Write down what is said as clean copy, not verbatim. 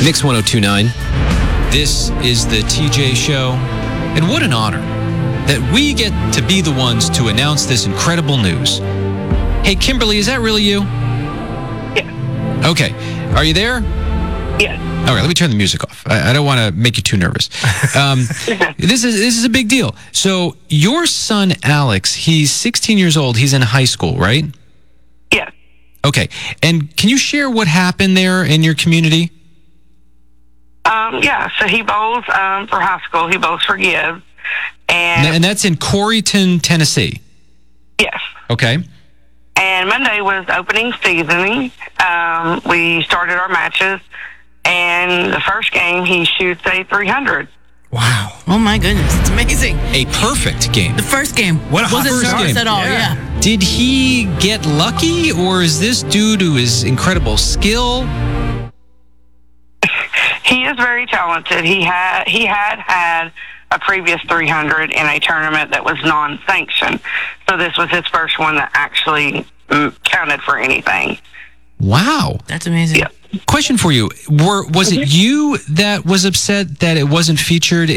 Mix 1029. This is the TJ Show. And what an honor that we get to be the ones to announce this incredible news. Hey, Kimberly, is that really you? Yeah. Okay. Are you there? Yes. All right, let me turn the music off. I don't want to make you too nervous. This is a big deal. So your son, Alex, he's 16 years old. He's in high school, right? Yes. Okay. And can you share what happened there in your community? Yeah, so he bowls for high school. He bowls for Gibbs. And that's in Corryton, Tennessee? Yes. Okay. And Monday was opening seasoning. We started our matches, and the first game he shoots a 300. Wow. Oh, my goodness. It's amazing. A perfect game. The first game. What a hot wasn't first nervous game. at all, Yeah. yeah. Did he get lucky, or is this due to his incredible skill? He is very talented. He had a previous 300 in a tournament that was non-sanctioned. So this was his first one that actually counted for anything. Wow. That's amazing. Yeah. Question for you. Was it you that was upset that it wasn't featured